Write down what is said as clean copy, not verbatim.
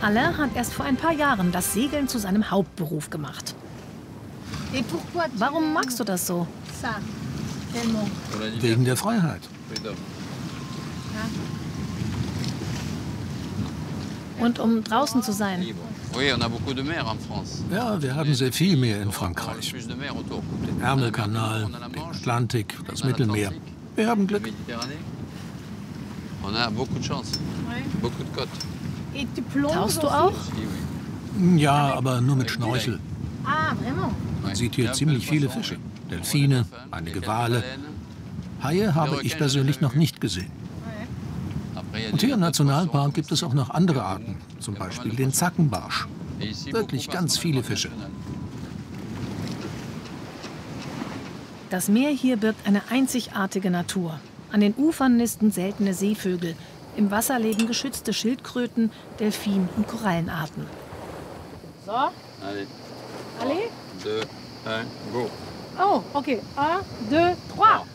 Alain hat erst vor ein paar Jahren das Segeln zu seinem Hauptberuf gemacht. Warum magst du das so? Wegen der Freiheit. Und um draußen zu sein. Ja, wir haben sehr viel Meer in Frankreich. Den Ärmelkanal, den Atlantik, das Mittelmeer. Wir haben Glück. Tauchst du auch? Ja, aber nur mit Schnorchel. Man sieht hier ziemlich viele Fische. Delfine, einige Wale. Haie habe ich persönlich noch nicht gesehen. Und hier im Nationalpark gibt es auch noch andere Arten, zum Beispiel den Zackenbarsch. Wirklich ganz viele Fische. Das Meer hier birgt eine einzigartige Natur. An den Ufern nisten seltene Seevögel. Im Wasser leben geschützte Schildkröten, Delfin- und Korallenarten. So. Allez. 2, 1, go. Oh, okay. 1, 2, 3.